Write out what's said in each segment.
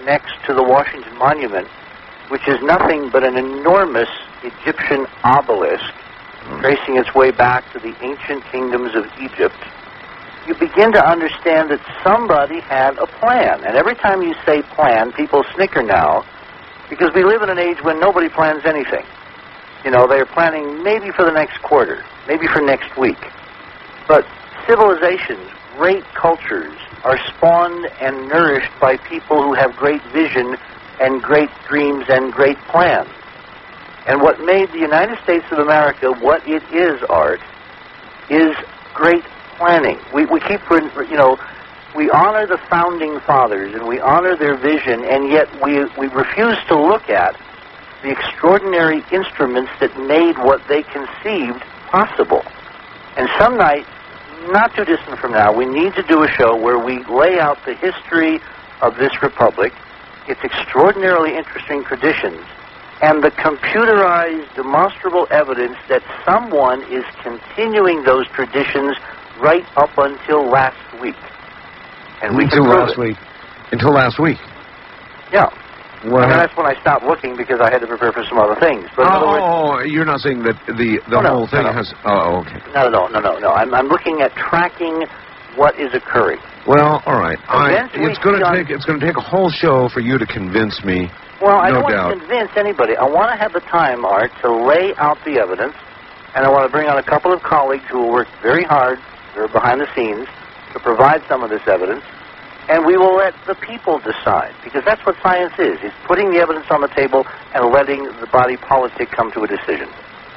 next to the Washington Monument, which is nothing but an enormous Egyptian obelisk tracing its way back to the ancient kingdoms of Egypt, you begin to understand that somebody had a plan. And every time you say plan, people snicker now, because we live in an age when nobody plans anything. You know, they're planning maybe for the next quarter, maybe for next week. But civilizations, great cultures, are spawned and nourished by people who have great vision and great dreams and great plans. And what made the United States of America what it is, Art, is great planning. We keep, you know, we honor the founding fathers and we honor their vision, and yet we refuse to look at the extraordinary instruments that made what they conceived possible. And some night, not too distant from now, we need to do a show where we lay out the history of this republic, its extraordinarily interesting traditions, and the computerized, demonstrable evidence that someone is continuing those traditions right up until last week. And we until last week. Until last week. Yeah. Well, I mean, that's when I stopped looking because I had to prepare for some other things. But you're not saying that the whole thing has... Oh, okay. No. I'm looking at tracking what is occurring. Well, all right. It's going to take a whole show for you to convince me. Well, I don't want to convince anybody. I want to have the time, Art, to lay out the evidence, and I want to bring on a couple of colleagues who will work very hard, they're behind the scenes, to provide some of this evidence, and we will let the people decide, because that's what science is. It's putting the evidence on the table and letting the body politic come to a decision.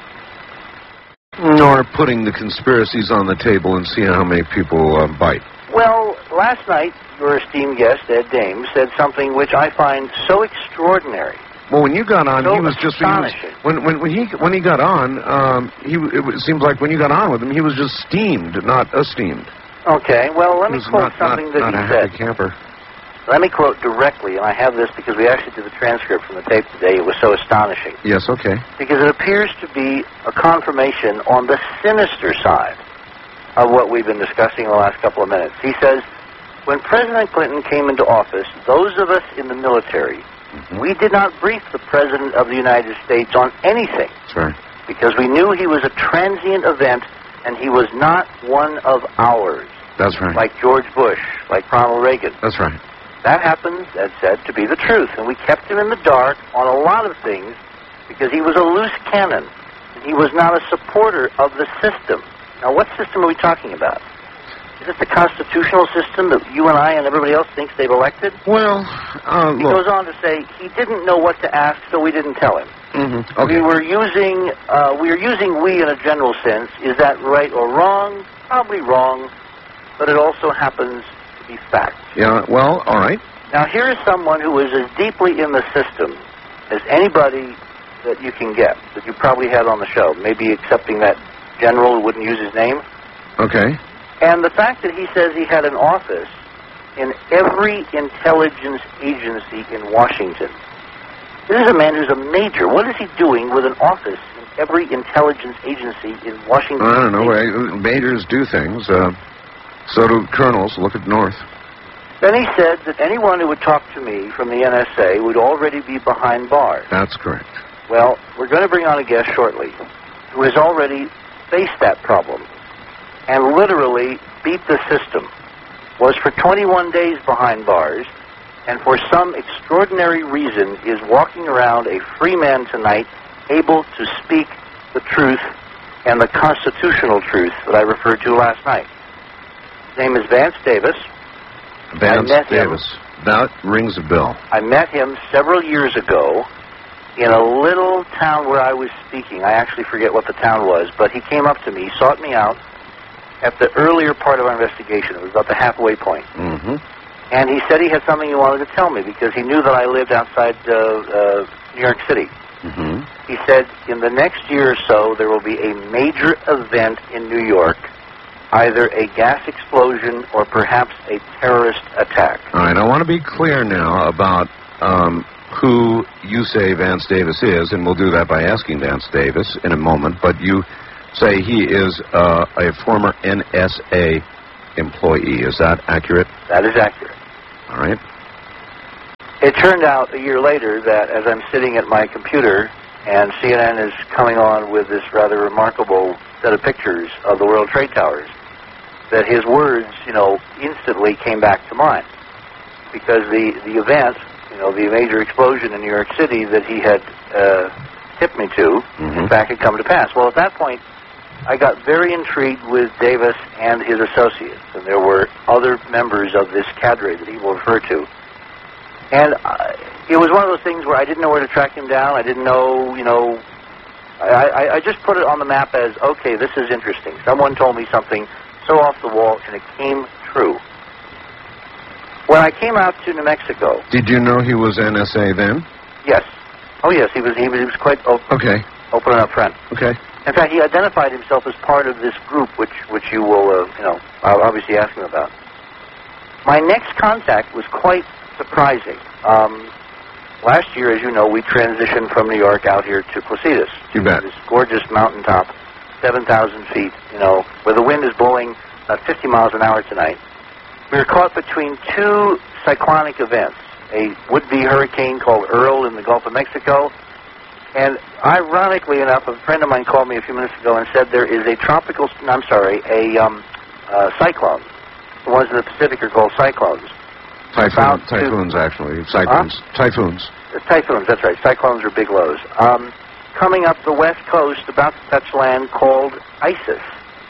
Or putting the conspiracies on the table and seeing how many people bite. Well, last night, your esteemed guest, Ed Dames, said something which I find so extraordinary. Well, when you got on, so he was just astonishing. When he got on, it seems like when you got on with him, he was just steamed, not esteemed. Okay, well, let me quote something that he said. Happy camper. Let me quote directly, and I have this because we actually did the transcript from the tape today. It was so astonishing. Yes, okay. Because it appears to be a confirmation on the sinister side of what we've been discussing in the last couple of minutes. He says, when President Clinton came into office, those of us in the military, we did not brief the President of the United States on anything. That's right. Because we knew he was a transient event, and he was not one of ours. That's right. Like George Bush, like Ronald Reagan. That's right. That happens, Ed said, to be the truth. And we kept him in the dark on a lot of things because he was a loose cannon. And he was not a supporter of the system. Now, what system are we talking about? Is this the constitutional system that you and I and everybody else thinks they've elected? Well, he goes on to say he didn't know what to ask, so we didn't tell him. Okay. We were using we in a general sense. Is that right or wrong? Probably wrong, but it also happens to be fact. Yeah, well, all right. Now, here is someone who is as deeply in the system as anybody that you can get, that you probably had on the show, maybe excepting that general who wouldn't use his name. Okay. And the fact that he says he had an office in every intelligence agency in Washington. This is a man who's a major. What is he doing with an office in every intelligence agency in Washington? I don't know. Majors do things. So do colonels. Look at North. Then he said that anyone who would talk to me from the NSA would already be behind bars. That's correct. Well, we're going to bring on a guest shortly who has already faced that problem and literally beat the system, was for 21 days behind bars, and for some extraordinary reason is walking around a free man tonight, able to speak the truth and the constitutional truth that I referred to last night. His name is Vance Davis. Vance Davis. That rings a bell. I met him several years ago in a little town where I was speaking. I actually forget what the town was, but he came up to me, sought me out at the earlier part of our investigation. It was about the halfway point. And he said he had something he wanted to tell me because he knew that I lived outside New York City. He said, in the next year or so, there will be a major event in New York, either a gas explosion or perhaps a terrorist attack. All right, I want to be clear now about who you say Vance Davis is, and we'll do that by asking Vance Davis in a moment, but you say he is a former NSA employee. Is that accurate? That is accurate. All right. It turned out a year later that as I'm sitting at my computer and CNN is coming on with this rather remarkable set of pictures of the World Trade Towers, that his words, instantly came back to mind. Because the event, the major explosion in New York City that he had tipped me to, in fact, had come to pass. Well, at that point, I got very intrigued with Davis and his associates, and there were other members of this cadre that he will refer to. And it was one of those things where I didn't know where to track him down. I didn't know, I just put it on the map as, okay, this is interesting. Someone told me something so off the wall, and it came true. When I came out to New Mexico... Did you know he was NSA then? Yes. Oh, yes, he was quite open and up front. Okay. In fact, he identified himself as part of this group, which you will, I'll obviously ask him about. My next contact was quite surprising. Last year, as you know, we transitioned from New York out here to Placitas. You bet. This gorgeous mountaintop, 7,000 feet, where the wind is blowing about 50 miles an hour tonight. We were caught between two cyclonic events, a would-be hurricane called Earl in the Gulf of Mexico, and ironically enough, a friend of mine called me a few minutes ago and said there is a cyclone. The ones in the Pacific are called cyclones. Typhoons, actually. Cyclones. Typhoons. Typhoons, that's right. Cyclones are big lows. Coming up the west coast, about to touch land, called ISIS.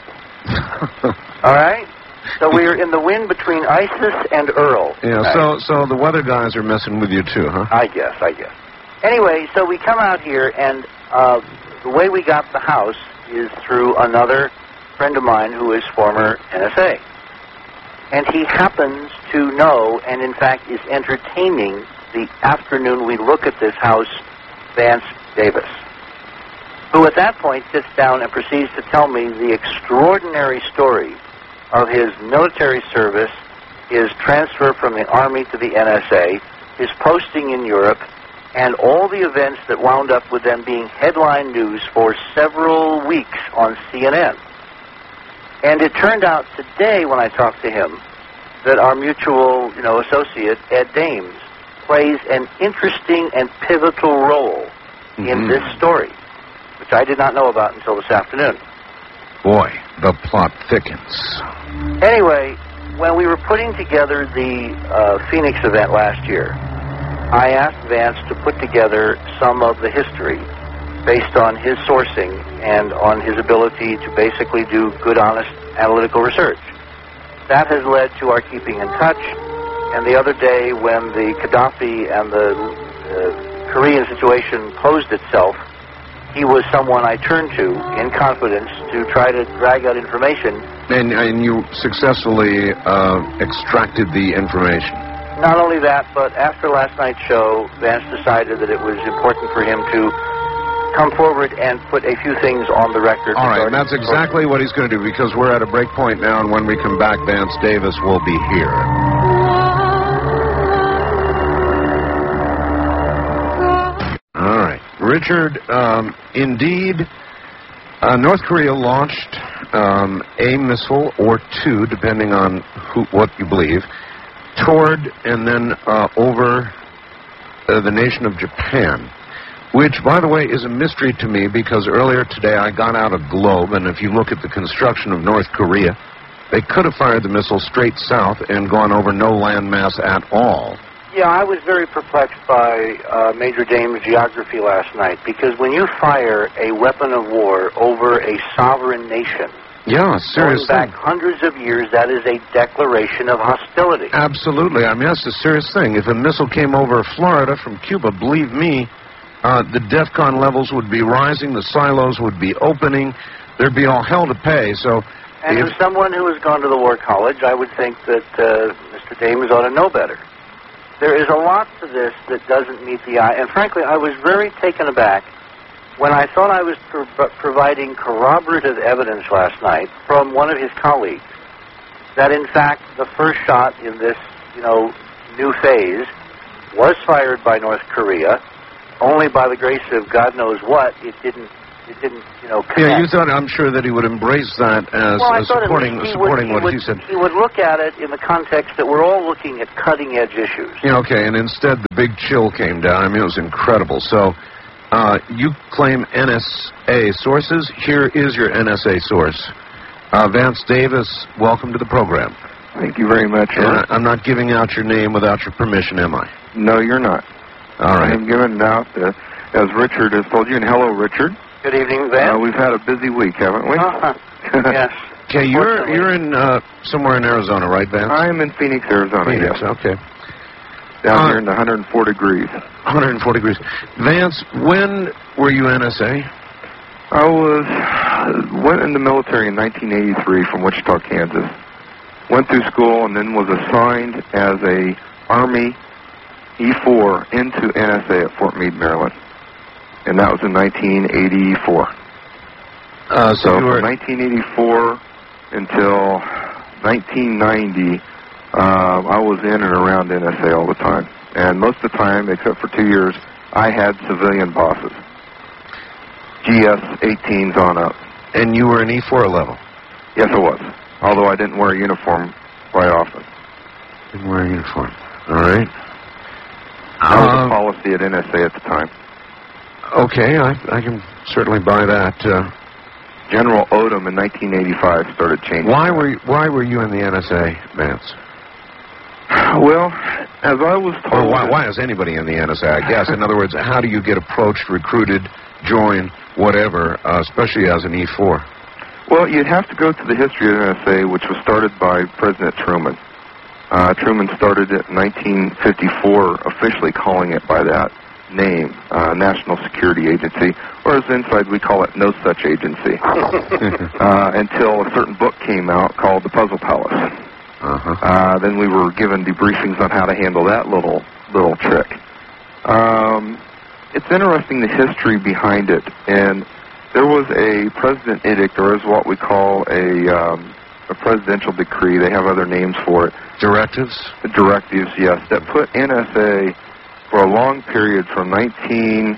All right? So we are in the wind between ISIS and Earl. Yeah, right? So the weather guys are messing with you too, huh? I guess. Anyway, so we come out here, and the way we got the house is through another friend of mine who is former NSA. And he happens to know, and in fact is entertaining, the afternoon we look at this house, Vance Davis, who at that point sits down and proceeds to tell me the extraordinary story of his military service, his transfer from the Army to the NSA, his posting in Europe, and all the events that wound up with them being headline news for several weeks on CNN. And it turned out today, when I talked to him, that our mutual, associate, Ed Dames, plays an interesting and pivotal role in this story, which I did not know about until this afternoon. Boy, the plot thickens. Anyway, when we were putting together the Phoenix event last year, I asked Vance to put together some of the history based on his sourcing and on his ability to basically do good, honest, analytical research. That has led to our keeping in touch, and the other day when the Gaddafi and the Korean situation posed itself, he was someone I turned to in confidence to try to drag out information. And you successfully extracted the information. Not only that, but after last night's show, Vance decided that it was important for him to come forward and put a few things on the record. All right, and that's exactly what he's going to do, because we're at a break point now, and when we come back, Vance Davis will be here. All right. Richard, indeed, North Korea launched a missile or two, depending on what you believe, toward and then over the nation of Japan, which, by the way, is a mystery to me, because earlier today I got out a globe, and if you look at the construction of North Korea, they could have fired the missile straight south and gone over no landmass at all. Yeah, I was very perplexed by Major Dame's geography last night, because when you fire a weapon of war over a sovereign nation, seriously, going back hundreds of years, that is a declaration of hostility. Absolutely. I mean, that's a serious thing. If a missile came over Florida from Cuba, believe me, the DEFCON levels would be rising, the silos would be opening, there'd be all hell to pay. So, and as someone who has gone to the War College, I would think that Mr. Dames ought to know better. There is a lot to this that doesn't meet the eye, and frankly, I was very taken aback when I thought I was providing corroborative evidence last night from one of his colleagues that, in fact, the first shot in this, new phase was fired by North Korea. Only by the grace of God knows what, it didn't It didn't, connect. Yeah, you thought, I'm sure, that he would embrace that as supporting what you said. He would look at it in the context that we're all looking at cutting-edge issues. Yeah, okay, and instead the big chill came down. I mean, it was incredible. So you claim NSA sources. Here is your NSA source. Vance Davis, welcome to the program. Thank you very much. I'm not giving out your name without your permission, am I? No, you're not. All right. I'm giving it out as Richard has told you. And hello, Richard. Good evening, Vance. We've had a busy week, haven't we? Yes. Okay, you're in somewhere in Arizona, right, Vance? I'm in Phoenix, Arizona. Phoenix, yes. okay. Down here in the 104 degrees. 104 degrees. Vance, when were you NSA? I went in the military in 1983 from Wichita, Kansas. Went through school and then was assigned as a Army E4 into NSA at Fort Meade, Maryland. And that was in 1984. So from 1984 until 1990, I was in and around NSA all the time. And most of the time, except for 2 years, I had civilian bosses. GS-18s on up. And you were an E4 level? Yes, I was. Although I didn't wear a uniform quite often. Didn't wear a uniform. All right. That was the policy at NSA at the time. Okay, I can certainly buy that. General Odom in 1985 started changing. Why were you in the NSA, Vance? Well, as I was told... Or why is anybody in the NSA, I guess? In other words, how do you get approached, recruited, joined, whatever, especially as an E4? Well, you'd have to go to the history of the NSA, which was started by President Truman. Truman started it in 1954, officially calling it by that name, National Security Agency, or as inside we call it No Such Agency, until a certain book came out called The Puzzle Palace. Then we were given debriefings on how to handle that little trick. It's interesting the history behind it, and there was a president edict, or is what we call a presidential decree. They have other names for it. Directives? Directives, yes, that put NSA for a long period from 1972,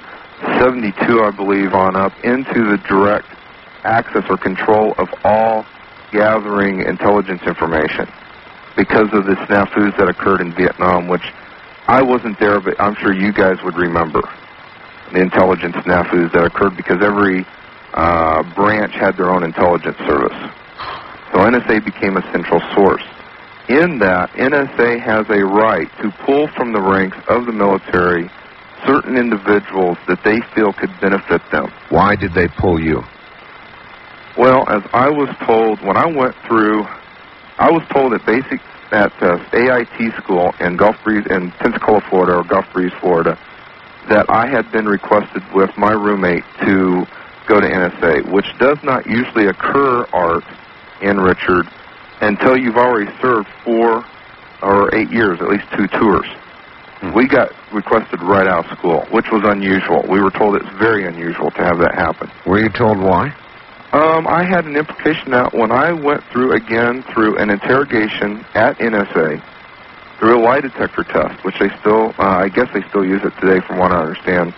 I believe, on up into the direct access or control of all gathering intelligence information because of the snafus that occurred in Vietnam, which I wasn't there, but I'm sure you guys would remember the intelligence snafus that occurred because every branch had their own intelligence service. So NSA became a central source. In that, NSA has a right to pull from the ranks of the military certain individuals that they feel could benefit them. Why did they pull you? Well, as I was told, when I went through, I was told at AIT school in in Pensacola, Florida, or Gulf Breeze, Florida, that I had been requested with my roommate to go to NSA, which does not usually occur, Art and Richard, until you've already served 4 or 8 years, at least 2 tours. We got requested right out of school, which was unusual. We were told it's very unusual to have that happen. Were you told why? I had an implication that when I went through an interrogation at NSA, through a lie detector test, which they still, I guess they still use it today from what I understand,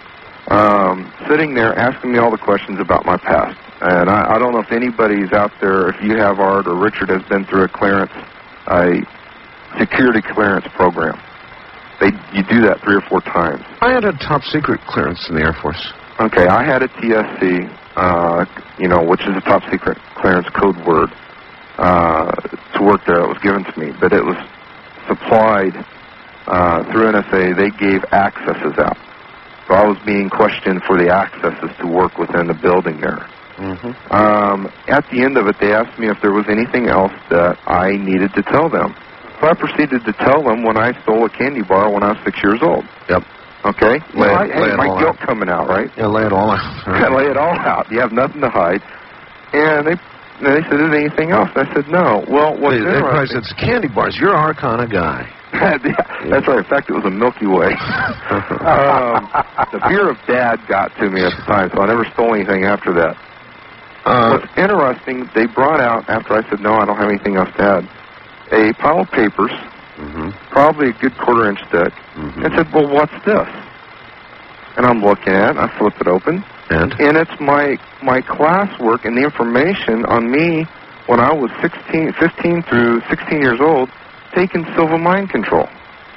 sitting there asking me all the questions about my past. And I don't know if anybody's out there, if you have, Art, or Richard has been through a security clearance program. You do that 3 or 4 times. I had a top secret clearance in the Air Force. Okay, I had a TSC, which is a top secret clearance code word, to work there. It was given to me, but it was supplied through NSA. They gave accesses out. So I was being questioned for the accesses to work within the building there. At the end of it, they asked me if there was anything else that I needed to tell them. So I proceeded to tell them when I stole a candy bar when I was 6 years old. Yep. Okay? My guilt out. coming out, right? Yeah, lay it all out. Lay it all out. You have nothing to hide. And they said, is there anything else? I said, no. Well, what's interesting... They probably said, it's candy bars. You're our kind of guy. That's right. In fact, it was a Milky Way. The fear of Dad got to me at the time, so I never stole anything after that. What's interesting, they brought out, after I said, no, I don't have anything else to add, a pile of papers, probably a good 1/4-inch thick, and said, well, what's this? And I'm looking at it, I flip it open, And it's my classwork and the information on me when I was 15 through 16 years old, taking Silva Mind Control.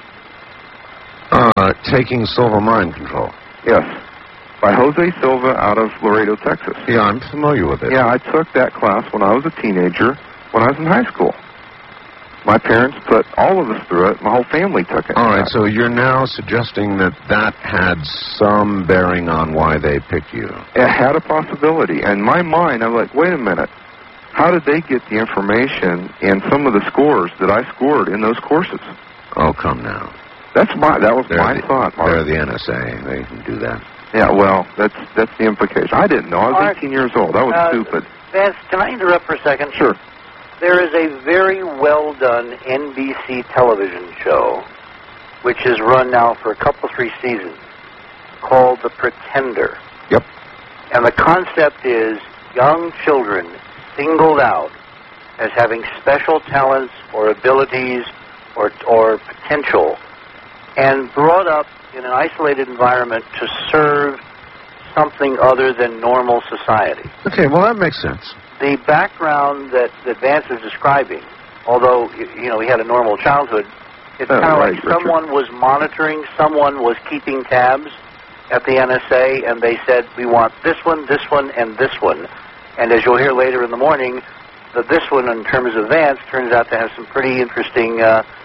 Taking Silva Mind Control. Yes. By Jose Silva out of Laredo, Texas. Yeah, I'm familiar with it. Yeah, I took that class when I was a teenager, when I was in high school. My parents put all of us through it. My whole family took it. All right, so you're now suggesting that had some bearing on why they picked you. It had a possibility. And in my mind, I'm like, wait a minute. How did they get the information and some of the scores that I scored in those courses? Oh, come now. That was my thought, Mark. They're the NSA. They can do that. Yeah, well, that's the implication. I didn't know. I was 18 years old. That was stupid. Vance, can I interrupt for a second? Sure. There is a very well-done NBC television show, which is run now for a couple, 3 seasons, called The Pretender. Yep. And the concept is young children singled out as having special talents or abilities or potential and brought up in an isolated environment to serve something other than normal society. Okay, well, that makes sense. The background that Vance is describing, although, he had a normal childhood, it's kind of like someone was monitoring, someone was keeping tabs at the NSA, and they said, we want this one, and this one. And as you'll hear later in the morning, this one, in terms of Vance, turns out to have some pretty interesting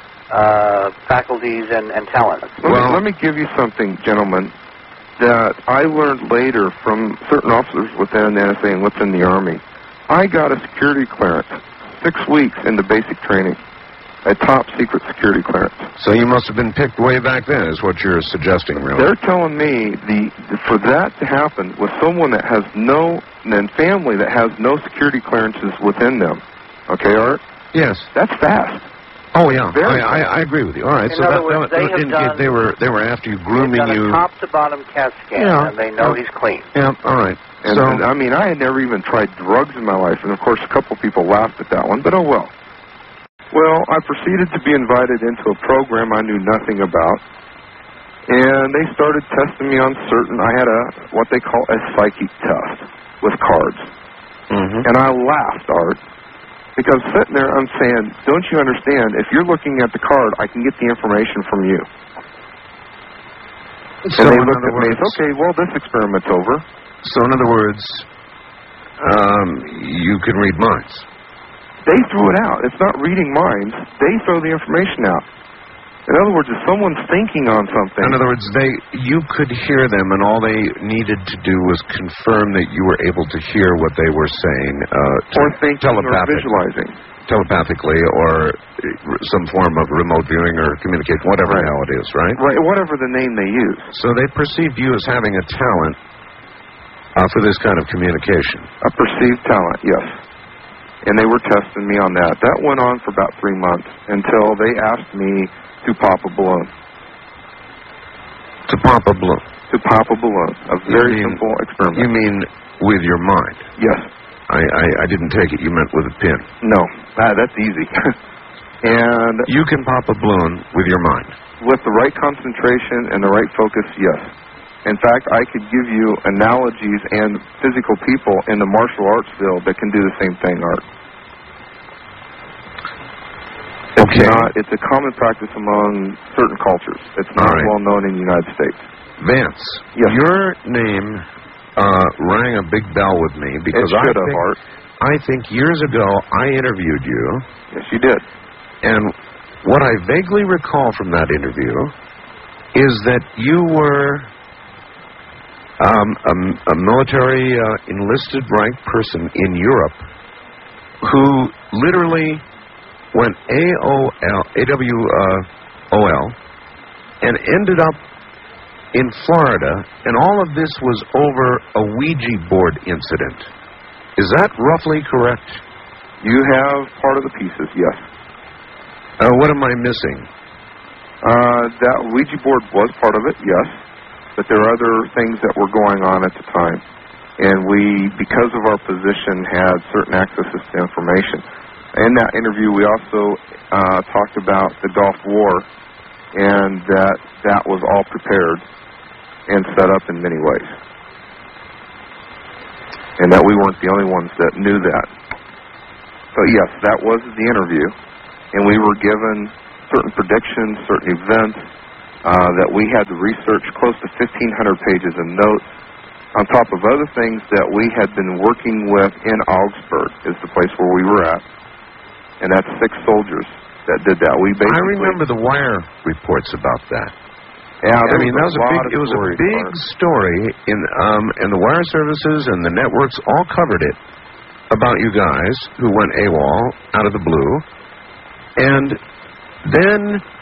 faculties and talents. Let me give you something, gentlemen, that I learned later from certain officers within the NSA and within the Army. I got a security clearance 6 weeks into basic training, a top-secret security clearance. So you must have been picked way back then, is what you're suggesting, really. They're telling me for that to happen with someone that has family that has no security clearances within them. Okay, Art? Yes. That's fast. Oh, yeah. I agree with you. All right. In other words, they were after you, grooming you. They've done a top-to-bottom CAT scan, and they know he's clean. Yeah, all right. And I had never even tried drugs in my life, and of course a couple people laughed at that one, but oh well. Well, I proceeded to be invited into a program I knew nothing about, and they started testing me on I had what they call a psychic test with cards. Mm-hmm. And I laughed, Art, because sitting there I'm saying, don't you understand, if you're looking at the card, I can get the information from you. So and they looked at me and said, okay, well, this experiment's over. So in other words, you can read minds. They threw it out. It's not reading minds. They throw the information out. In other words, if someone's thinking on something... In other words, you could hear them, and all they needed to do was confirm that you were able to hear what they were saying. Or thinking or visualizing. Telepathically, or some form of remote viewing or communication, whatever the hell it is, right? Right, whatever the name they use. So they perceived you as having a talent for this kind of communication. A perceived talent, yes. And they were testing me on that. That went on for about 3 months until they asked me to pop a balloon. To pop a balloon? To pop a balloon. A very simple experiment. You mean with your mind? Yes. I didn't take it you meant with a pin. No. That's easy. And you can pop a balloon with your mind? With the right concentration and the right focus, yes. In fact, I could give you analogies and physical people in the martial arts field that can do the same thing, Art. Okay. It's a common practice among certain cultures. It's not well known in the United States. Vance, yes. Your name rang a big bell with me because I think years ago I interviewed you. Yes, you did. And what I vaguely recall from that interview is that you were a military enlisted rank person in Europe who literally went AWOL and ended up in Florida, and all of this was over a Ouija board incident. Is that roughly correct? You have part of the pieces, yes. What am I missing? That Ouija board was part of it, yes. But there are other things that were going on at the time. And we, because of our position, had certain accesses to information. In that interview, we also talked about the Gulf War, and that was all prepared and set up in many ways. and that we weren't the only ones that knew that. So yes, that was the interview, and we were given certain predictions, certain events that we had to research, close to 1,500 pages of notes, on top of other things that we had been working with in Augsburg, is the place where we were at, and that's 6 soldiers that did that. I remember the Wire reports about that. Yeah, I mean, that was it was a big story, and the wire services and the networks all covered it about you guys who went AWOL out of the blue. And then,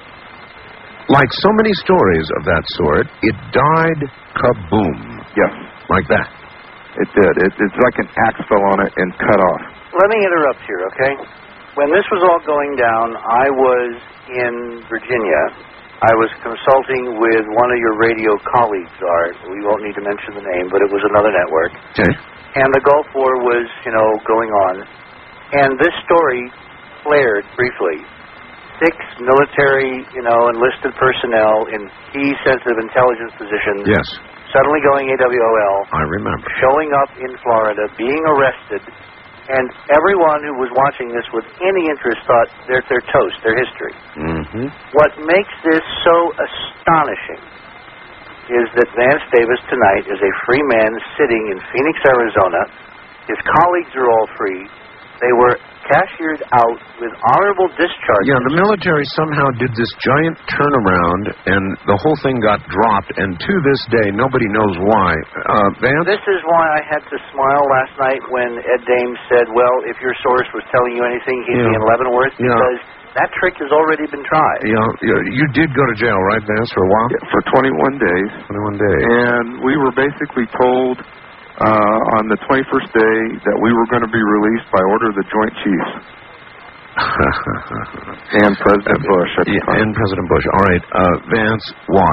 like so many stories of that sort, it died kaboom. Yes. Like that. It did. It's like an axe fell on it and cut off. Let me interrupt here, okay? When this was all going down, I was in Virginia. I was consulting with one of your radio colleagues, Art. We won't need to mention the name, but it was another network. Okay. And the Gulf War was, going on. And this story flared briefly. 6 military, enlisted personnel in key sensitive intelligence positions. Yes. Suddenly going AWOL. I remember. Showing up in Florida, being arrested. And everyone who was watching this with any interest thought they're toast, their history. Mm-hmm. What makes this so astonishing is that Vance Davis tonight is a free man sitting in Phoenix, Arizona. His colleagues are all free. They were cashiered out with honorable discharges. Yeah, the military somehow did this giant turnaround, and the whole thing got dropped, and to this day, nobody knows why. Vance? This is why I had to smile last night when Ed Dames said, well, if your source was telling you anything, he'd be in Leavenworth, because that trick has already been tried. You did go to jail, right, Vance, for a while? Yeah, for 21 days. 21 days. And we were basically told on the 21st day that we were going to be released by order of the Joint Chiefs. And President Bush at the time. And President Bush. All right. Vance, why?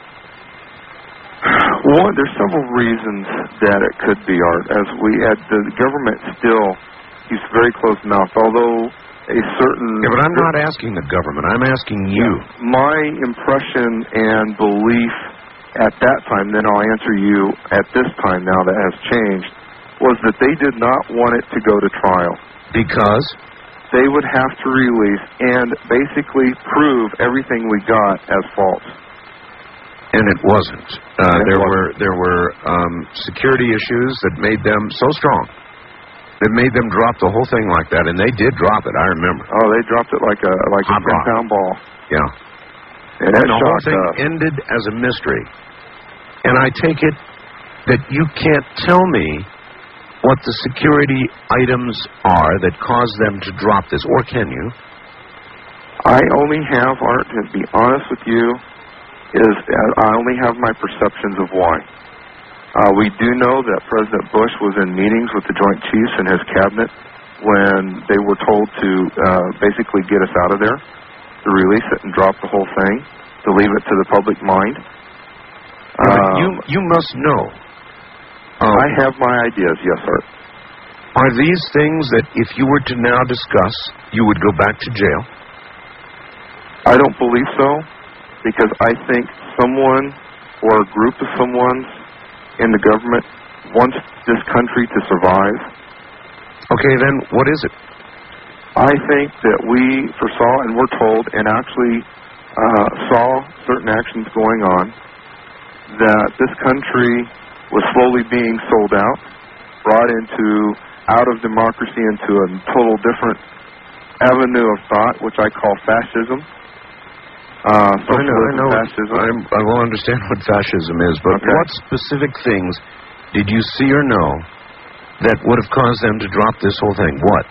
One, there's several reasons that it could be, Art. As the government still keeps very close-mouthed, although a certain... Yeah, but I'm not asking the government. I'm asking you. My impression and belief at that time, then I'll answer you at this time now that has changed, was that they did not want it to go to trial. Because? They would have to release and basically prove everything we got as false. And it wasn't. There were security issues that made them so strong. That made them drop the whole thing like that, and they did drop it, I remember. Oh, they dropped it like a 10-pound ball. Yeah. And the whole thing ended as a mystery. And I take it that you can't tell me what the security items are that caused them to drop this, or can you? I only have, Art, to be honest with you, I only have my perceptions of why. We do know that President Bush was in meetings with the Joint Chiefs and his cabinet when they were told to basically get us out of there, to release it and drop the whole thing, to leave it to the public mind. You must know. I have my ideas, yes, sir. Are these things that if you were to now discuss, you would go back to jail? I don't believe so, because I think someone or a group of someone in the government wants this country to survive. Okay, then what is it? I think that we foresaw and were told and actually saw certain actions going on, that this country was slowly being sold out, brought out of democracy into a total different avenue of thought, which I call fascism. I know. Fascism. I will understand what fascism is, but what specific things did you see or know that would have caused them to drop this whole thing? What?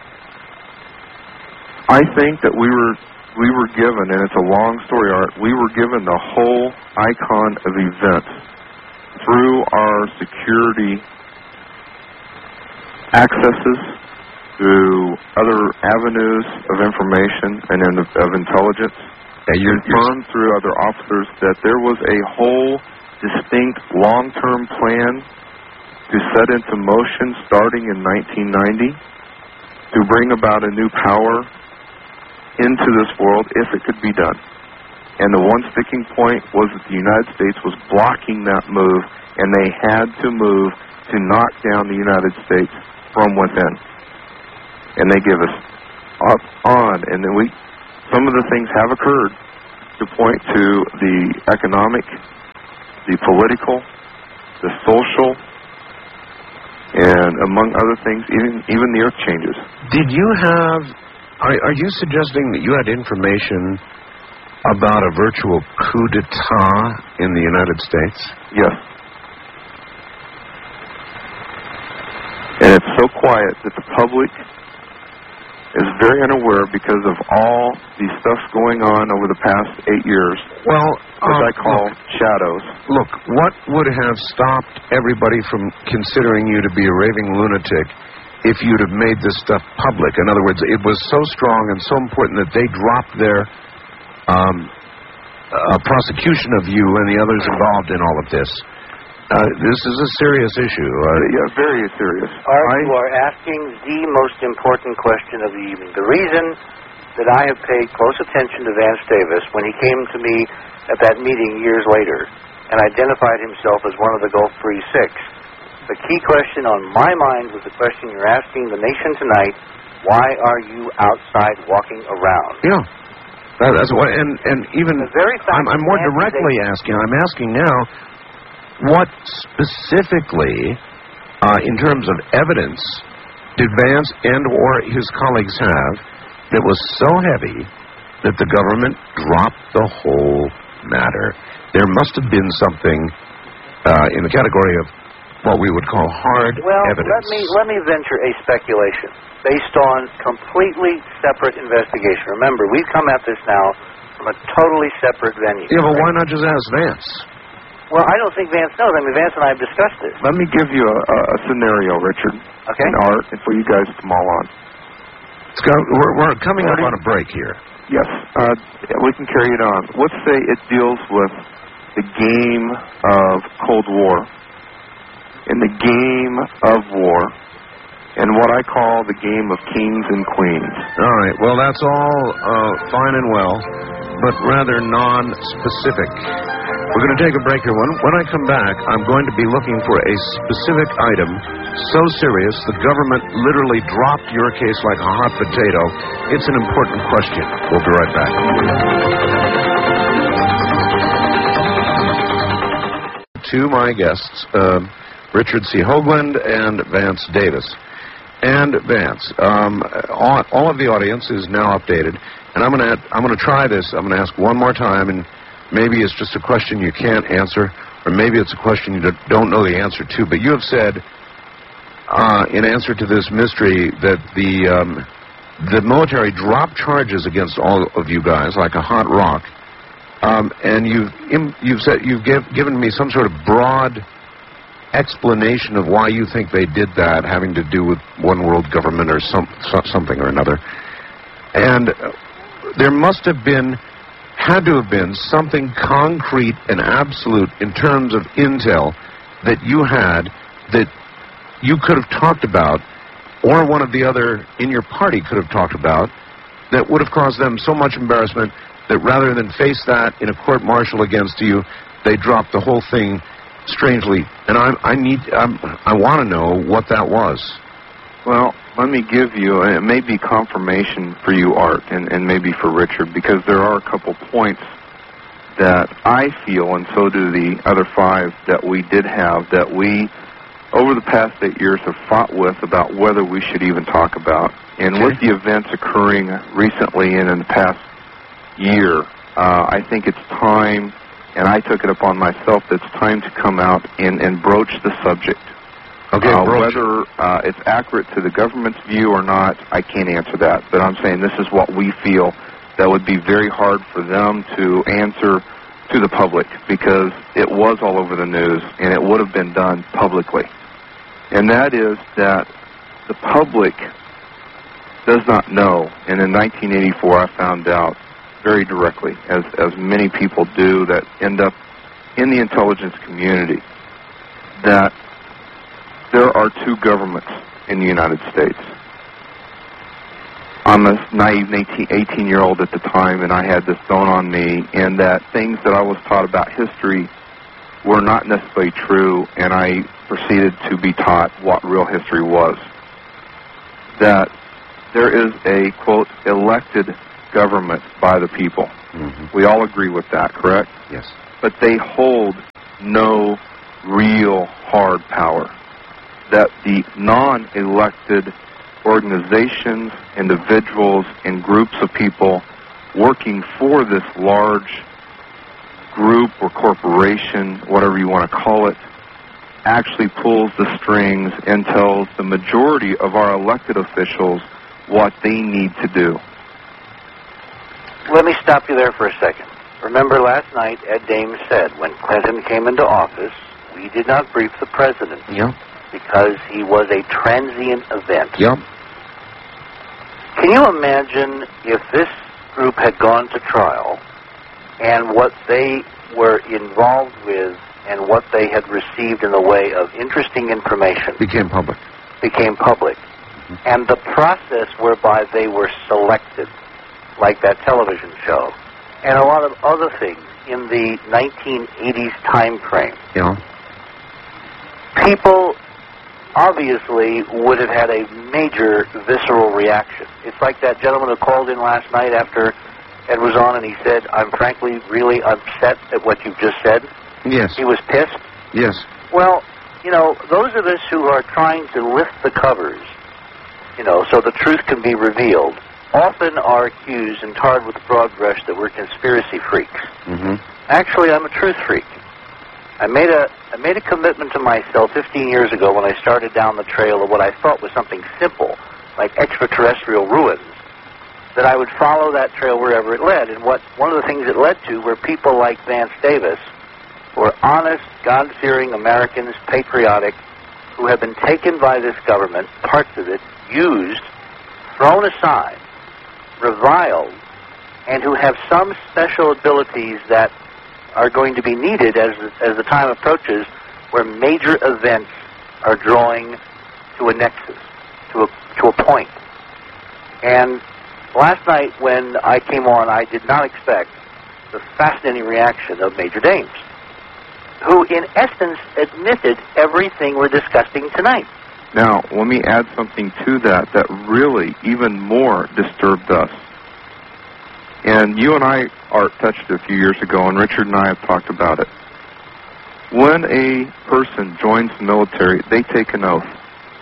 I think that we were given, and it's a long story, Art, we were given the whole icon of events through our security accesses, through other avenues of information and of intelligence, confirmed through other officers that there was a whole distinct long-term plan to set into motion starting in 1990 to bring about a new power into this world if it could be done. And the one sticking point was that the United States was blocking that move, and they had to move to knock down the United States from within. And they give us on, and then some of the things have occurred to point to the economic, the political, the social, and among other things, even the earth changes. Did you have, are you suggesting that you had information about a virtual coup d'etat in the United States? Yes. And it's so quiet that the public is very unaware because of all the stuff going on over the past 8 years. Well, what I call shadows. Look, what would have stopped everybody from considering you to be a raving lunatic if you'd have made this stuff public? In other words, it was so strong and so important that they dropped their prosecution of you and the others involved in all of this. This is a serious issue. Yeah, very serious. Art, you are asking the most important question of the evening. The reason that I have paid close attention to Vance Davis when he came to me at that meeting years later and identified himself as one of the Gulf Free Six, the key question on my mind was the question you're asking the nation tonight: why are you outside walking around? Yeah. That's what, and even I'm more directly asking. I'm asking now, what specifically, in terms of evidence, did Vance and or his colleagues have that was so heavy that the government dropped the whole matter? There must have been something in the category of what we would call hard evidence. Let me venture a speculation based on completely separate investigation. Remember, we've come at this now from a totally separate venue. Yeah, but why not just ask Vance? Well, I don't think Vance knows. I mean, Vance and I have discussed this. Let me give you a scenario, Richard. Okay. And Art, and for you guys to come all on. We're coming up on a break here. Yes. We can carry it on. Let's say it deals with the game of Cold War. In the game of war, and what I call the game of kings and queens. All right. Well, that's all fine and well, but rather non-specific. We're going to take a break here. When I come back, I'm going to be looking for a specific item so serious the government literally dropped your case like a hot potato. It's an important question. We'll be right back. To my guests, Richard C. Hoagland and Vance Davis. And Vance, all of the audience is now updated, and I'm going to try this. I'm going to ask one more time, and maybe it's just a question you can't answer, or maybe it's a question you don't know the answer to. But you have said, in answer to this mystery, that the military dropped charges against all of you guys like a hot rock, and you've said given me some sort of broad explanation of why you think they did that, having to do with one world government or something or another. And there had to have been something concrete and absolute in terms of intel that you had that you could have talked about, or one of the other in your party could have talked about, that would have caused them so much embarrassment that rather than face that in a court-martial against you, they dropped the whole thing strangely. And I want to know what that was. Well, let me give you, and it may be confirmation for you, Art, and maybe for Richard, because there are a couple points that I feel, and so do the other five, that we did have, that we, over the past 8 years, have fought with about whether we should even talk about. And with the events occurring recently and in the past year, I think it's time, and I took it upon myself, that it's time to come out and broach the subject. Okay, whether it's accurate to the government's view or not, I can't answer that. But I'm saying this is what we feel that would be very hard for them to answer to the public, because it was all over the news and it would have been done publicly. And that is that the public does not know. And in 1984, I found out very directly, as many people do that end up in the intelligence community, that there are two governments in the United States. I'm a naive 18-year-old at the time, and I had this thrown on me, and that things that I was taught about history were not necessarily true, and I proceeded to be taught what real history was. That there is a, quote, elected government by the people. Mm-hmm. We all agree with that, correct? Yes. But they hold no real hard power. That the non-elected organizations, individuals, and groups of people working for this large group or corporation, whatever you want to call it, actually pulls the strings and tells the majority of our elected officials what they need to do. Let me stop you there for a second. Remember last night Ed Dames said when Clinton came into office, we did not brief the president because he was a transient event. Yep. Can you imagine if this group had gone to trial and what they were involved with and what they had received in the way of interesting information Became public. Mm-hmm. And the process whereby they were selected, like that television show, and a lot of other things in the 1980s time frame. Yeah. People obviously would have had a major visceral reaction. It's like that gentleman who called in last night after Ed was on and he said, I'm frankly really upset at what you've just said. Yes. He was pissed. Yes. Well, you know, those of us who are trying to lift the covers, you know, so the truth can be revealed, often are accused and tarred with a broad brush that we're conspiracy freaks. Mm-hmm. Actually, I'm a truth freak. I made a commitment to myself 15 years ago when I started down the trail of what I thought was something simple, like extraterrestrial ruins, that I would follow that trail wherever it led. And one of the things it led to were people like Vance Davis, who are honest, God-fearing Americans, patriotic, who have been taken by this government, parts of it, used, thrown aside, reviled, and who have some special abilities that are going to be needed as the time approaches, where major events are drawing to a nexus, to a point. And last night when I came on, I did not expect the fascinating reaction of Major Dames, who in essence admitted everything we're discussing tonight. Now, let me add something to that really even more disturbed us. And you and I, Art, touched it a few years ago, and Richard and I have talked about it. When a person joins the military, they take an oath.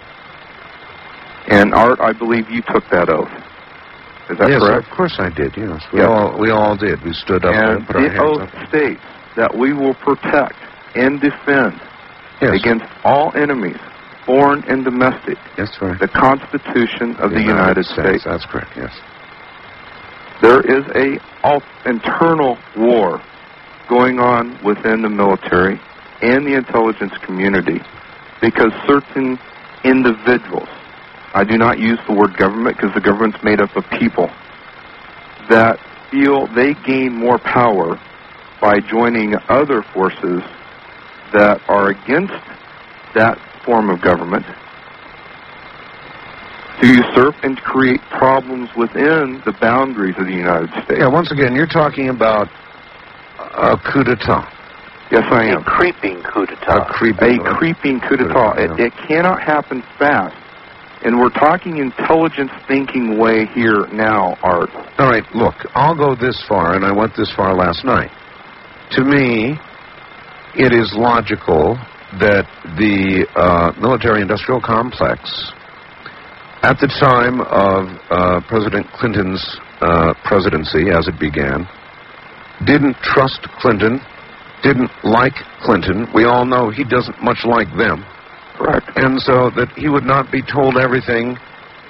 And Art, I believe you took that oath. Is that yes, correct? Yes, of course I did, yes. Yes. We all did. We stood up and put our hands the up. oath states that we will protect and defend against all enemies, foreign and domestic, that's right, the Constitution of the United States. That's correct, yes. There is a internal war going on within the military and the intelligence community because certain individuals, I do not use the word government because the government's made up of people, that feel they gain more power by joining other forces that are against that form of government to usurp and create problems within the boundaries of the United States. Yeah, once again, you're talking about a coup d'etat. Yes, I am. A creeping coup d'etat. A creeping coup d'etat. It cannot happen fast. And we're talking intelligence thinking way here now, Art. All right, look, I'll go this far, and I went this far last night. To me, it is logical that the military-industrial complex, at the time of President Clinton's presidency, as it began, didn't trust Clinton, didn't like Clinton. We all know he doesn't much like them. Correct. And so that he would not be told everything.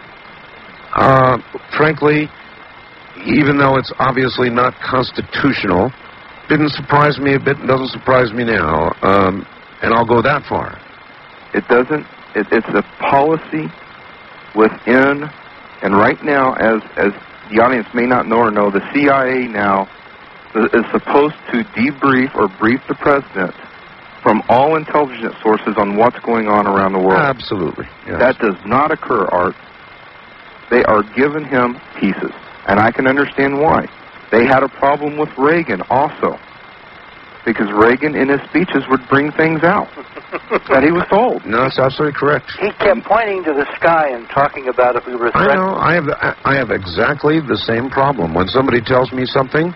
Frankly, even though it's obviously not constitutional, didn't surprise me a bit and doesn't surprise me now. And I'll go that far. It doesn't. It's a policy within, and right now, as the audience may not know or know, the CIA now is supposed to debrief or brief the president from all intelligence sources on what's going on around the world. Absolutely. Yes. That does not occur, Art. They are giving him pieces, and I can understand why. They had a problem with Reagan also, because Reagan in his speeches would bring things out. that he was told. No, that's absolutely correct. He kept pointing to the sky and talking about if we were I threatened. know. I have exactly the same problem. When somebody tells me something,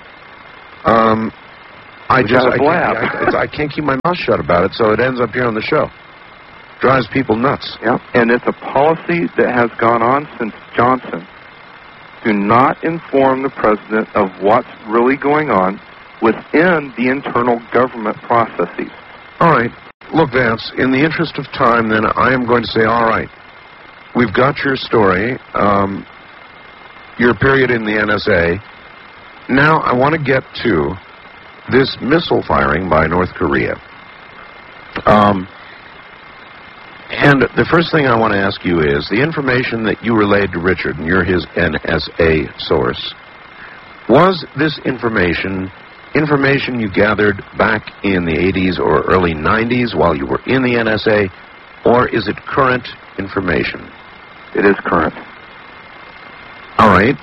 I can't keep my mouth shut about it, so it ends up here on the show. Drives people nuts. Yeah, and it's a policy that has gone on since Johnson. Do not inform the president of what's really going on within the internal government processes. All right. Look, Vance, in the interest of time, then, I am going to say, all right, we've got your story, your period in the NSA. Now I want to get to this missile firing by North Korea. And the first thing I want to ask you is, the information that you relayed to Richard, and you're his NSA source, was this information you gathered back in the 80s or early 90s while you were in the NSA, or is it current information? It is current. All right.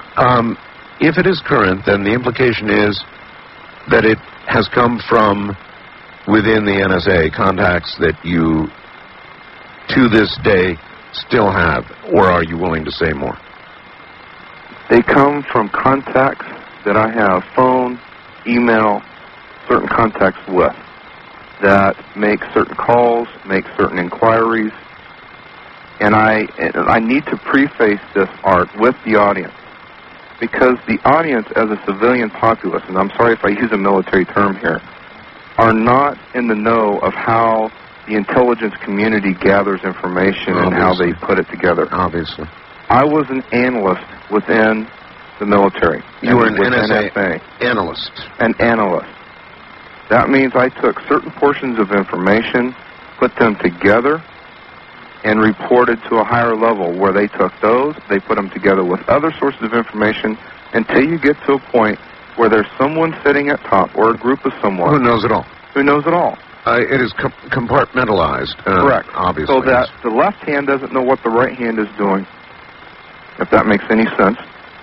If it is current, then the implication is that it has come from within the NSA, contacts that you, to this day, still have, or are you willing to say more? They come from contacts that I have, phone, email, certain contacts with, that make certain calls, make certain inquiries, and I need to preface this, Art, with the audience, because the audience as a civilian populace, and I'm sorry if I use a military term here, are not in the know of how the intelligence community gathers information and how they put it together. Obviously. I was an analyst within the military. You were an NSA analyst. An analyst. That means I took certain portions of information, put them together, and reported to a higher level where they took those, they put them together with other sources of information until you get to a point where there's someone sitting at top or a group of someone Who knows it all. who knows it all. It is compartmentalized. Correct. Obviously. So that the left hand doesn't know what the right hand is doing, if that makes any sense.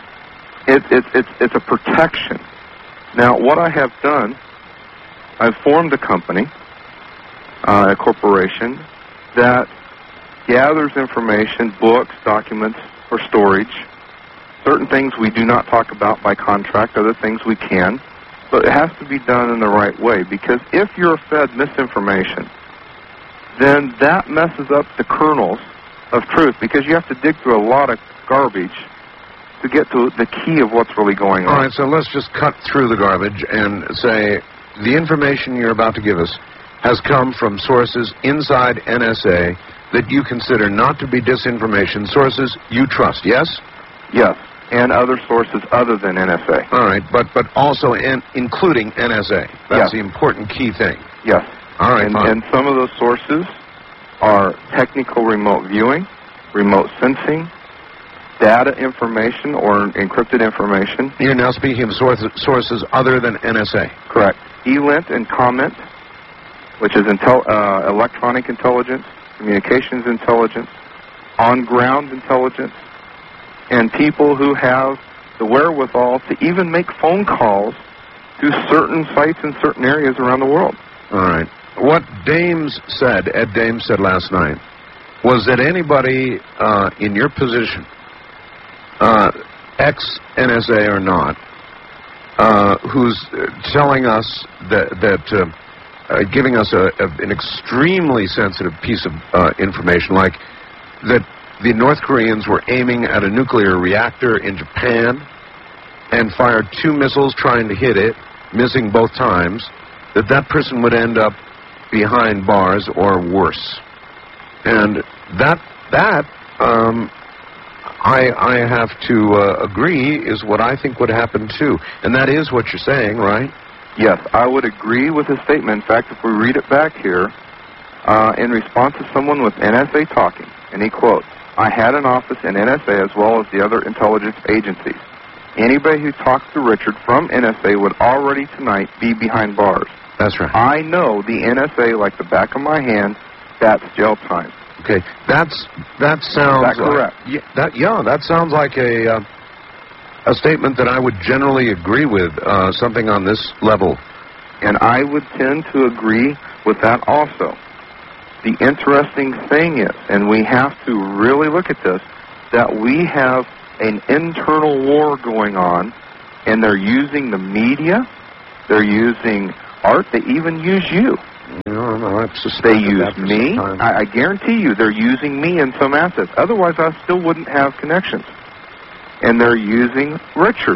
It's a protection. Now, what I have done, I've formed a company, a corporation, that gathers information, books, documents for storage. Certain things we do not talk about by contract, other things we can. But it has to be done in the right way, because if you're fed misinformation, then that messes up the kernels of truth, because you have to dig through a lot of garbage to get to the key of what's really going on. All right, so let's just cut through the garbage and say the information you're about to give us has come from sources inside NSA that you consider not to be disinformation, sources you trust, yes? Yes, and other sources other than NSA. All right, but also including NSA. That's the important key thing. Yes. All right, fine. And some of those sources are technical remote viewing, remote sensing, data information or encrypted information. You're now speaking of sources other than NSA. Correct. ELINT and COMMENT, which is electronic intelligence, communications intelligence, on-ground intelligence, and people who have the wherewithal to even make phone calls to certain sites in certain areas around the world. All right. What Ed Dames said last night, was that anybody in your position, ex-NSA or not, who's telling us giving us an extremely sensitive piece of information, like that the North Koreans were aiming at a nuclear reactor in Japan and fired 2 missiles trying to hit it, missing both times, that person would end up behind bars or worse. And I have to agree is what I think would happen too. And that is what you're saying, right? Yes, I would agree with his statement. In fact, if we read it back here, in response to someone with NSA talking, and he quotes, "I had an office in NSA as well as the other intelligence agencies. Anybody who talks to Richard from NSA would already tonight be behind bars. That's right. I know the NSA like the back of my hand. That's jail time." Okay, that sounds. Is that correct? That sounds like a statement that I would generally agree with. Something on this level, and I would tend to agree with that also. the interesting thing is, and we have to really look at this, that we have an internal war going on, and they're using the media, they're using art, they even use you. They use me. I guarantee you they're using me in some assets. Otherwise, I still wouldn't have connections. And they're using Richard.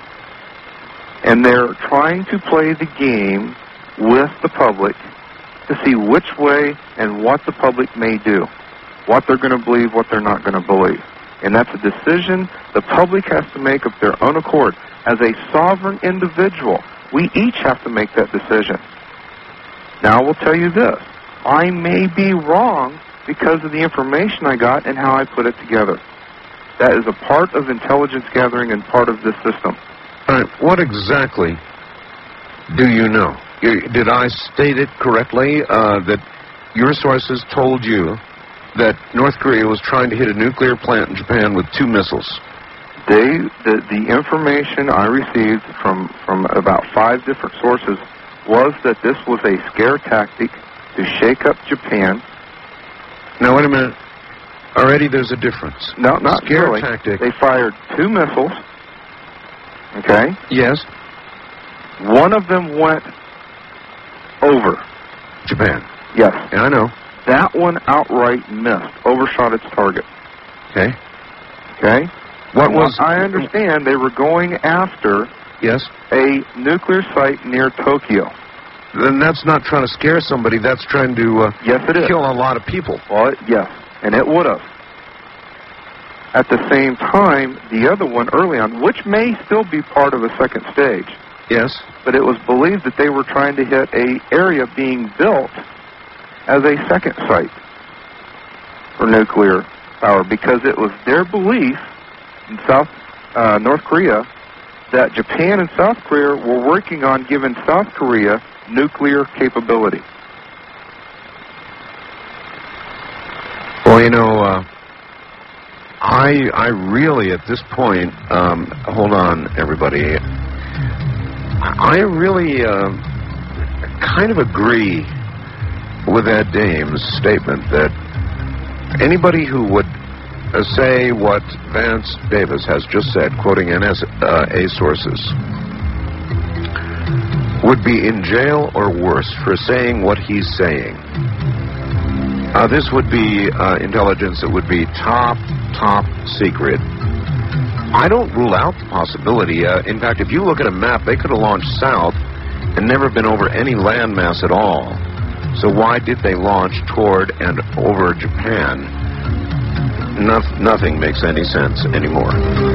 And they're trying to play the game with the public to see which way and what the public may do, what they're going to believe, what they're not going to believe. And that's a decision the public has to make of their own accord. As a sovereign individual, we each have to make that decision. Now, I will tell you this. I may be wrong because of the information I got and how I put it together. That is a part of intelligence gathering and part of this system. All right. What exactly do you know? Did I state it correctly that your sources told you that North Korea was trying to hit a nuclear plant in Japan with 2 missiles? The information I received from about 5 different sources was that this was a scare tactic to shake up Japan. Now, wait a minute. Already there's a difference. No, not scare really. Tactic. They fired 2 missiles. Okay? Yes. One of them went over Japan. Yes. Yeah, I know. That one outright missed, overshot its target. Okay. Okay? I understand they were going after yes a nuclear site near Tokyo. Then that's not trying to scare somebody. That's trying to yes, it is. Kill a lot of people. Well, yes, and it would have. At the same time, the other one early on, which may still be part of a second stage. Yes. But it was believed that they were trying to hit an area being built as a second site for nuclear power because it was their belief in North Korea that Japan and South Korea were working on giving South Korea nuclear capability. Well, you know, I really at this point, hold on, everybody. I really kind of agree with Ed Dames' statement that anybody who would say what Vance Davis has just said, quoting NSA sources, would be in jail or worse for saying what he's saying. This would be intelligence that would be top secret. I don't rule out the possibility. In fact, if you look at a map, they could have launched south and never been over any landmass at all. So why did they launch toward and over Japan? Nothing makes any sense anymore.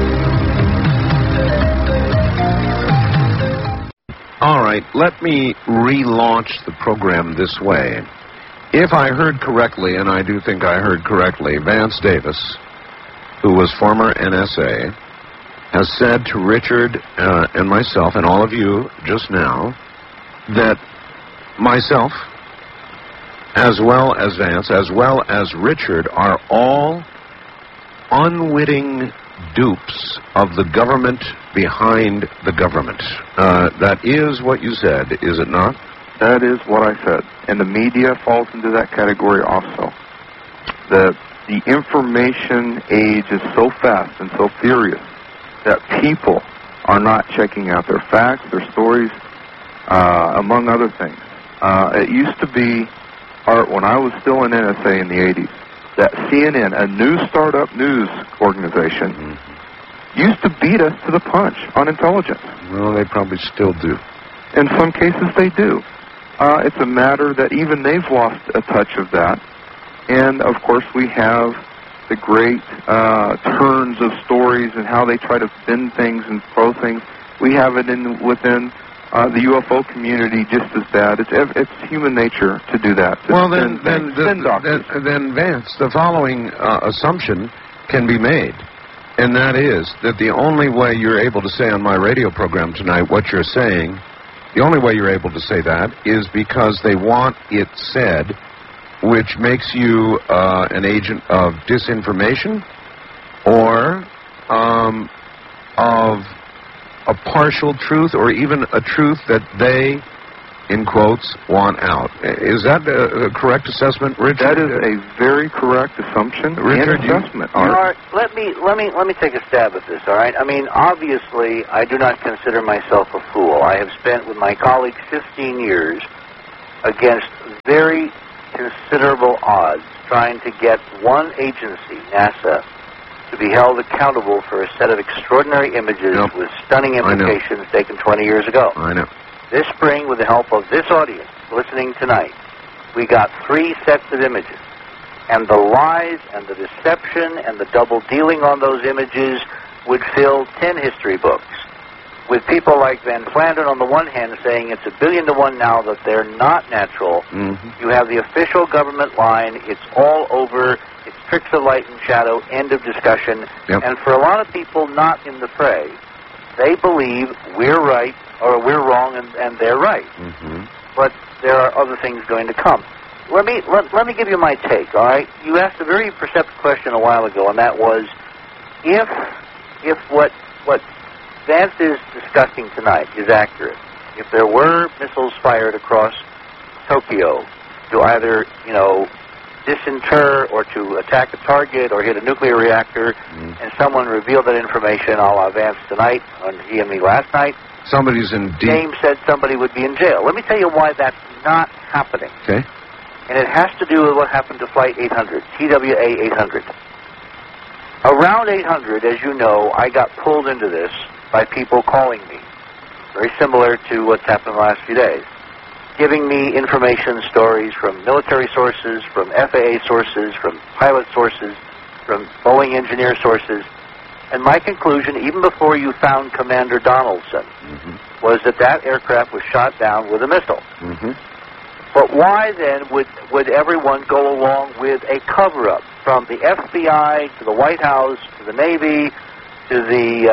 All right, let me relaunch the program this way. If I heard correctly, and I do think I heard correctly, Vance Davis, who was former NSA, has said to Richard and myself and all of you just now that myself, as well as Vance, as well as Richard, are all unwitting dupes of the government behind the government. That is what you said, is it not? That is what I said. And the media falls into that category also. The information age is so fast and so furious that people are not checking out their facts, their stories, among other things. It used to be, Art, when I was still in NSA in the 80s, that CNN, a new startup news organization, used to beat us to the punch on intelligence. Well, they probably still do. In some cases, they do. It's a matter that even they've lost a touch of that. And, of course, we have the great turns of stories and how they try to bend things and throw things. We have it within the UFO community just as bad. It's human nature to do that. Well, then, Vance, the following assumption can be made, and that is that the only way you're able to say on my radio program tonight what you're saying, the only way you're able to say that is because they want it said, which makes you an agent of disinformation or of a partial truth or even a truth that they in quotes, want out. Is that a correct assessment, Richard? That is a very correct assumption Richard, and assessment. Art, let me take a stab at this, all right? I mean, obviously, I do not consider myself a fool. I have spent with my colleagues 15 years against very considerable odds trying to get one agency, NASA, to be held accountable for a set of extraordinary images with stunning implications taken 20 years ago. I know. This spring, with the help of this audience listening tonight, we got 3 sets of images. And the lies and the deception and the double dealing on those images would fill 10 history books. With people like Van Flandern on the one hand saying it's 1 billion to 1 now that they're not natural. You have the official government line. It's all over. It's tricks of light and shadow. End of discussion. And for a lot of people not in the fray, they believe we're right or we're wrong and they're right. But there are other things going to come. Let me give you my take, all right? You asked a very perceptive question a while ago, and that was if what Vance is discussing tonight is accurate, if there were missiles fired across Tokyo to either, disinter or to attack a target or hit a nuclear reactor, and someone revealed that information a la Vance tonight on he and me last night, somebody's in deep... James said somebody would be in jail. Let me tell you why that's not happening. Okay. And it has to do with what happened to Flight 800, TWA 800. Around 800, as you know, I got pulled into this by people calling me, very similar to what's happened the last few days, giving me information stories from military sources, from FAA sources, from pilot sources, from Boeing engineer sources. And my conclusion, even before you found Commander Donaldson, was that aircraft was shot down with a missile. But why then would everyone go along with a cover-up from the FBI to the White House to the Navy to the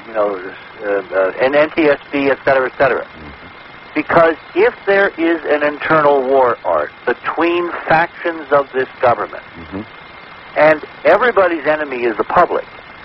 NTSB, et cetera, Because if there is an internal war, Art, between factions of this government, and everybody's enemy is the public.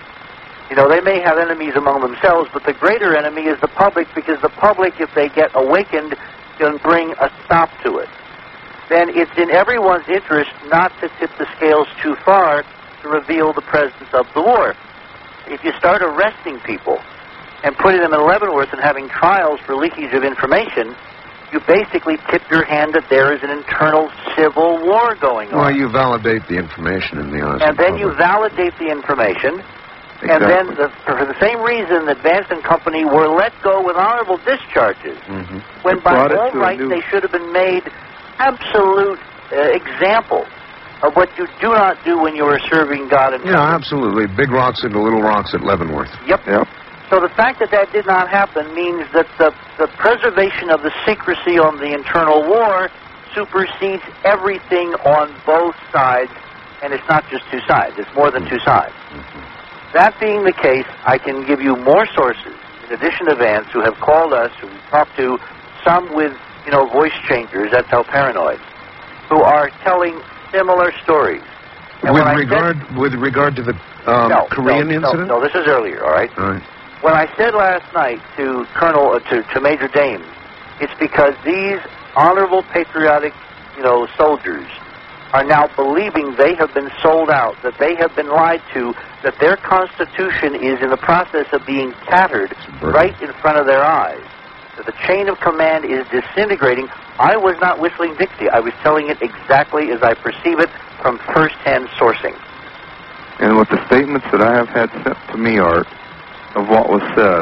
They may have enemies among themselves, but the greater enemy is the public, because the public, if they get awakened, can bring a stop to it. Then it's in everyone's interest not to tip the scales too far to reveal the presence of the war. If you start arresting people and putting them in Leavenworth and having trials for leakage of information, you basically tip your hand that there is an internal civil war going on. Well, you validate the information in the eyes and of the then public. you validate the information. Exactly. And then, for the same reason that Vance and Company were let go with honorable discharges, when by all rights they should have been made absolute examples of what you do not do when you are serving God and country. Yeah, absolutely. Big rocks into little rocks at Leavenworth. Yep. So the fact that did not happen means that the preservation of the secrecy on the internal war supersedes everything on both sides, and it's not just two sides. It's more than two sides. That being the case, I can give you more sources, in addition to Vance, who have called us, who we've talked to, some with, voice changers, that's how paranoid, who are telling similar stories. And with regard to the Korean incident? No, this is earlier, all right? All right. When I said last night to to Major Dames, it's because these honorable, patriotic, soldiers are now believing they have been sold out, that they have been lied to, that their Constitution is in the process of being tattered right in front of their eyes, that the chain of command is disintegrating. I was not whistling Dixie. I was telling it exactly as I perceive it from first-hand sourcing. And with the statements that I have had sent to me, Art, of what was said,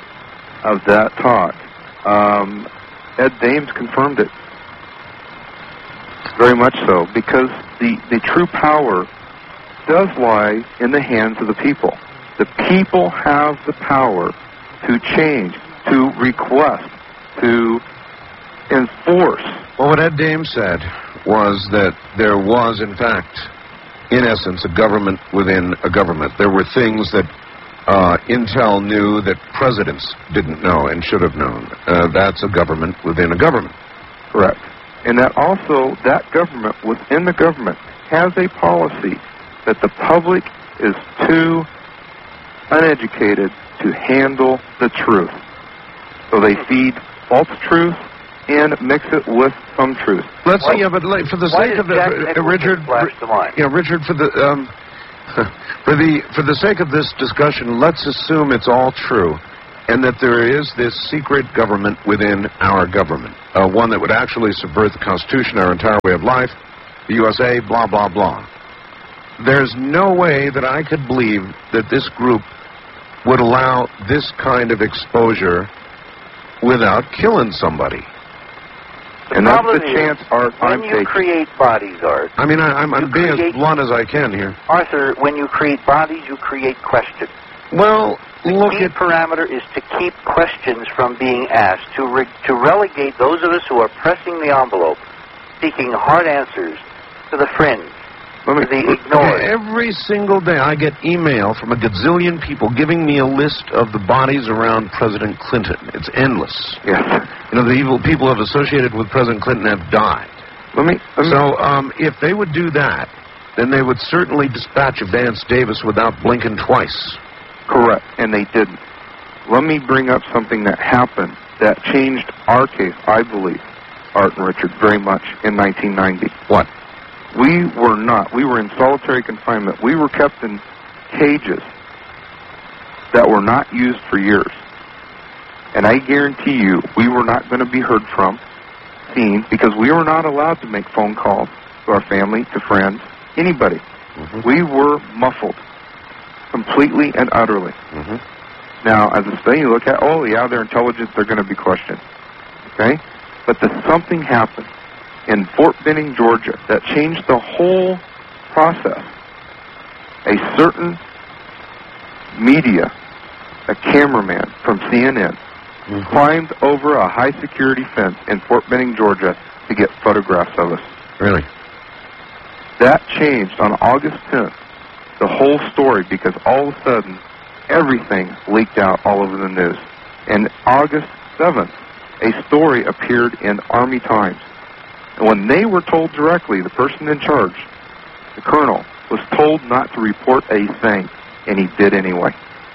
of that talk, Ed Dames confirmed it. Very much so, because the true power does lie in the hands of the people. The people have the power to change, to request, to enforce. Well, what Ed Dames said was that there was, in fact, in essence, a government within a government. There were things that Intel knew that presidents didn't know and should have known. That's a government within a government. Correct. And that also, that government within the government has a policy that the public is too uneducated to handle the truth. So they feed false truth and mix it with some truth. Let's see, but for the sake of Richard, Richard, for the sake of this discussion, let's assume it's all true, and that there is this secret government within our government, one that would actually subvert the Constitution, our entire way of life, the USA, blah, blah, blah. There's no way that I could believe that this group would allow this kind of exposure without killing somebody. And that's the chance, Art, when you create bodies, Art. I mean, I'm being as blunt as I can here. Arthur, when you create bodies, you create questions. Well, the key parameter is to keep questions from being asked, to relegate those of us who are pressing the envelope, seeking hard answers, to the fringe, to the ignored. Every single day I get email from a gazillion people giving me a list of the bodies around President Clinton. It's endless. Yes. You know, the evil people who have associated with President Clinton have died. So if they would do that, then they would certainly dispatch a Vance Davis without blinking twice. Correct, and they didn't. Let me bring up something that happened that changed our case, I believe, Art and Richard, very much in 1990. What? We were in solitary confinement. We were kept in cages that were not used for years. And I guarantee you, we were not going to be heard from, seen, because we were not allowed to make phone calls to our family, to friends, anybody. Mm-hmm. We were muffled, completely and utterly. Mm-hmm. Now, as a study, you look at, their intelligence, they're going to be questioned. Okay? But something happened in Fort Benning, Georgia, that changed the whole process. A certain media, a cameraman from CNN, climbed over a high-security fence in Fort Benning, Georgia, to get photographs of us. Really? That changed on August 10th, the whole story, because all of a sudden, everything leaked out all over the news. And August 7th, a story appeared in Army Times. And when they were told directly, the person in charge, the colonel, was told not to report a thing, and he did anyway.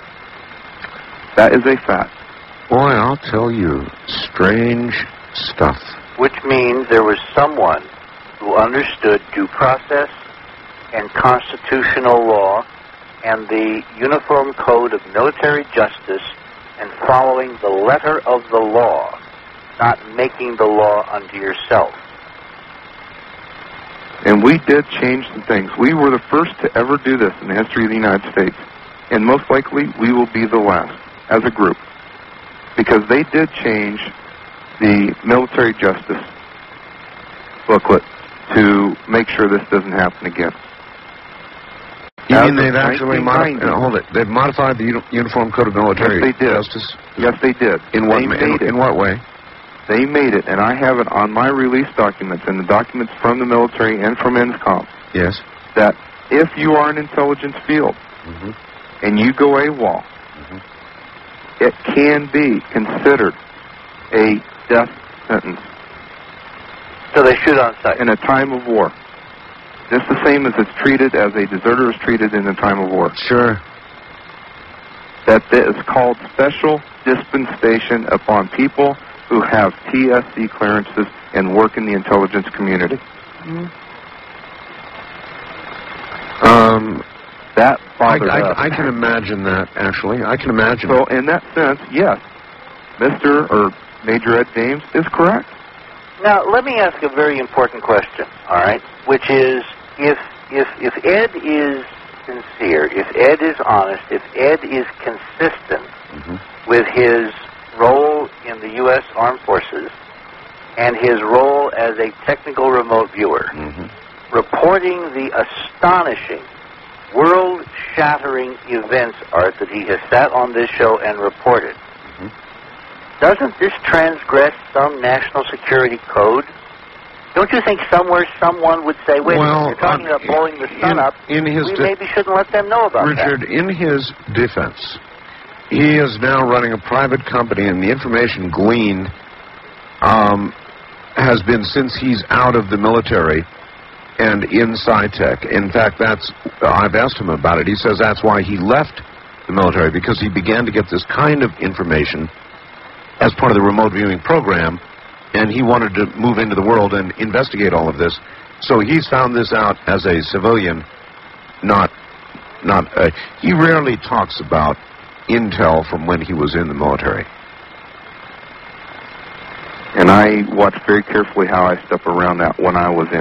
That is a fact. Boy, I'll tell you, strange stuff. Which means there was someone who understood due process and constitutional law and the Uniform Code of Military Justice and following the letter of the law, not making the law unto yourself. And we did change some things. We were the first to ever do this in the history of the United States. And most likely, we will be the last as a group. Because they did change the military justice booklet to make sure this doesn't happen again. You mean they've actually they've modified the Uniform Code of Military Justice? Yes, they did. In what way? They made it, and I have it on my release documents and the documents from the military and from INSCOM. Yes. That if you are in intelligence field and you go AWOL, it can be considered a death sentence. So they shoot on sight. In a time of war. Just the same as it's treated as a deserter is treated in a time of war. Sure. That is called special dispensation upon people who have TSC clearances and work in the intelligence community. That bothered us. I can imagine that, actually. I can imagine. So, in that sense, yes, Mr. or Major Ed Dames is correct. Now, let me ask a very important question, all right, which is, if Ed is sincere, if Ed is honest, if Ed is consistent with his role in the U.S. Armed Forces and his role as a technical remote viewer, reporting the astonishing, world-shattering events, Art, that he has sat on this show and reported, doesn't this transgress some national security code? Don't you think somewhere someone would say, wait, you're talking about blowing the sun up, we maybe shouldn't let them know about Richard, that? in his defense, he is now running a private company, and the information gleaned has been since he's out of the military and in SciTech. In fact, I've asked him about it. He says that's why he left the military, because he began to get this kind of information as part of the remote viewing program, and he wanted to move into the world and investigate all of this. So he's found this out as a civilian, he rarely talks about intel from when he was in the military. And I watch very carefully how I step around that when I was in.